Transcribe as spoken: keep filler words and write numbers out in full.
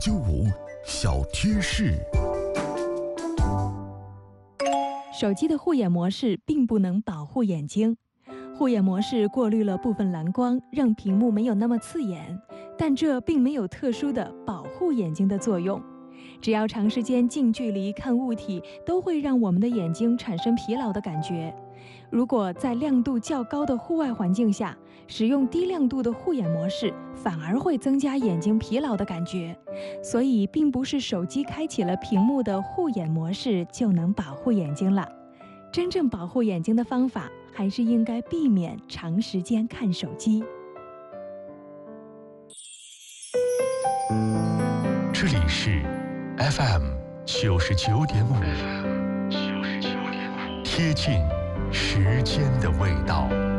九五小贴士。 手机的护眼模式并不能保护眼睛，护眼模式过滤了部分蓝光，让屏幕没有那么刺眼，但这并没有特殊的保护眼睛的作用。只要长时间近距离看物体，都会让我们的眼睛产生疲劳的感觉。如果在亮度较高的户外环境下，使用低亮度的护眼模式，反而会增加眼睛疲劳的感觉。所以，并不是手机开启了屏幕的护眼模式就能保护眼睛了。真正保护眼睛的方法，还是应该避免长时间看手机。 这里是 F M 九十九点五，贴近时间的味道。